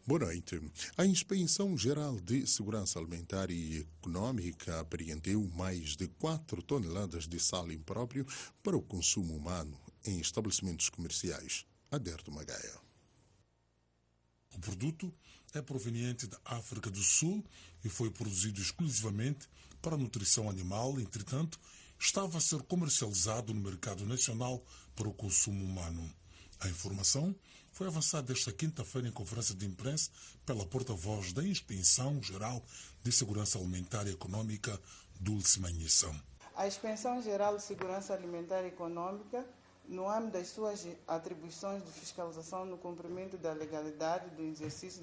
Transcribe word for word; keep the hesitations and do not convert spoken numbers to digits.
Boa noite. A Inspeção Geral de Segurança Alimentar e Econômica apreendeu mais de quatro toneladas de sal impróprio para o consumo humano em estabelecimentos comerciais. Aderto Magaia. O produto é proveniente da África do Sul e foi produzido exclusivamente para a nutrição animal, entretanto, estava a ser comercializado no mercado nacional para o consumo humano. A informação foi avançada esta quinta-feira em conferência de imprensa pela porta-voz da Inspeção Geral de Segurança Alimentar e Econômica, Dulce Manhissão. A Inspeção Geral de Segurança Alimentar e Econômica, no âmbito das suas atribuições de fiscalização no cumprimento da legalidade do exercício